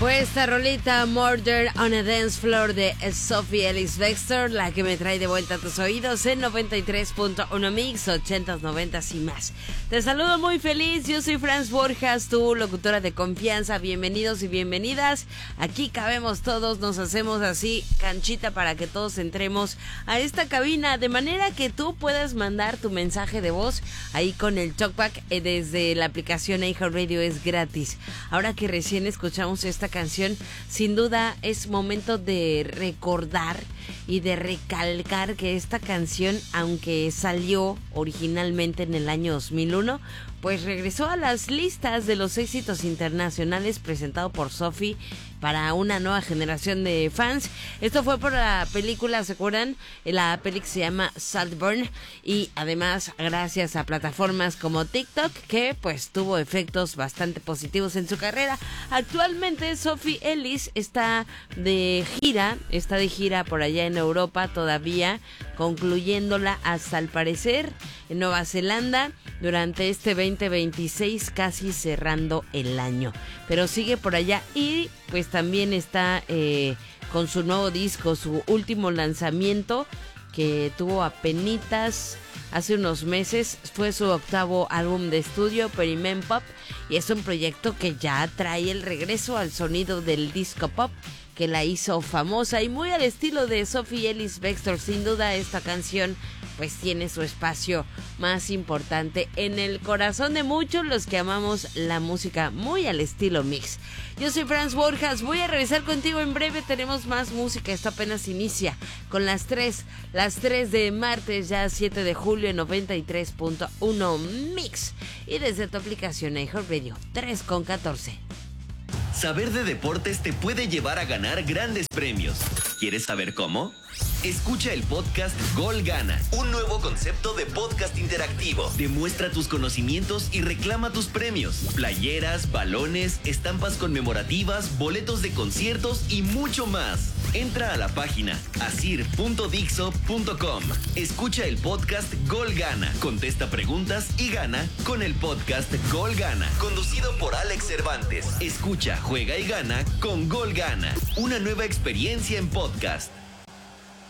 Pues esta rolita Murder on a Dance Floor de Sophie Ellis-Bextor, la que me trae de vuelta a tus oídos en 93.1 Mix, 80s, 90s y más. Te saludo muy feliz, yo soy Franz Borjas, tu locutora de confianza. Bienvenidos y bienvenidas. Aquí cabemos todos, nos hacemos así canchita para que todos entremos a esta cabina, de manera que tú puedas mandar tu mensaje de voz ahí con el TalkBack desde la aplicación iHeartRadio. Es gratis. Ahora que recién escuchamos esta canción, sin duda es momento de recordar y de recalcar que esta canción, aunque salió originalmente en el año 2001, pues regresó a las listas de los éxitos internacionales presentado por Sophie para una nueva generación de fans. Esto fue por la película, ¿se acuerdan? La película se llama Saltburn, y además gracias a plataformas como TikTok, que pues tuvo efectos bastante positivos en su carrera. Actualmente Sophie Ellis está de gira por allá en Europa todavía, concluyéndola hasta al parecer en Nueva Zelanda durante este 2026, casi cerrando el año, pero sigue por allá. Y pues también está con su nuevo disco, su último lanzamiento que tuvo apenitas hace unos meses. Fue su octavo álbum de estudio, Perimen Pop, y es un proyecto que ya trae el regreso al sonido del disco pop que la hizo famosa y muy al estilo de Sophie Ellis-Bextor. Sin duda esta canción pues tiene su espacio más importante en el corazón de muchos los que amamos la música muy al estilo mix. Yo soy Franz Borjas, voy a regresar contigo en breve, tenemos más música, esto apenas inicia con las 3 de martes, ya 7 de julio en 93.1 Mix, y desde tu aplicación iHeartRadio, 3:14. Saber de deportes te puede llevar a ganar grandes premios. ¿Quieres saber cómo? Escucha el podcast Gol Gana, un nuevo concepto de podcast interactivo. Demuestra tus conocimientos y reclama tus premios. Playeras, balones, estampas conmemorativas, boletos de conciertos y mucho más. Entra a la página asir.dixo.com. Escucha el podcast Gol Gana, contesta preguntas y gana con el podcast Gol Gana, conducido por Alex Cervantes. Escucha, juega y gana con Gol Gana, una nueva experiencia en podcast.